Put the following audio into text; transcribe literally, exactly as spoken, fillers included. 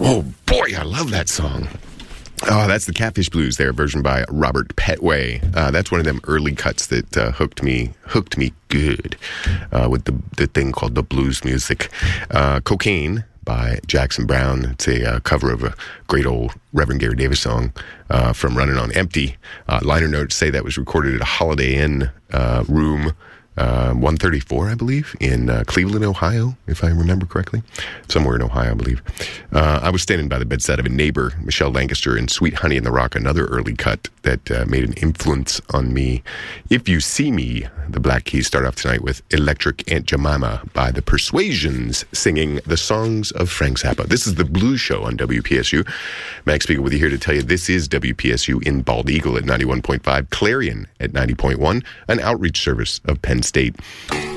Oh, boy, I love that song. Oh, that's the Catfish Blues there, version by Robert Petway. Uh, that's one of them early cuts that uh, hooked me hooked me good uh, with the, the thing called the blues music. Uh, Cocaine by Jackson Browne. It's a uh, cover of a great old Reverend Gary Davis song uh, from Running on Empty. Uh, liner notes say that was recorded at a Holiday Inn uh, room Uh, one thirty-four, I believe, in uh, Cleveland, Ohio, if I remember correctly. Somewhere in Ohio, I believe. Uh, I was standing by the bedside of a neighbor, Michelle Lancaster, and Sweet Honey in the Rock, another early cut that uh, made an influence on me. If You See Me, the Black Keys start off tonight with Electric Aunt Jemima by the Persuasions, singing the songs of Frank Zappa. This is the Blues Show on W P S U. Max Spiegel with you here to tell you this is W P S U in Bald Eagle at ninety-one point five, Clarion at ninety point one, an outreach service of Penn State.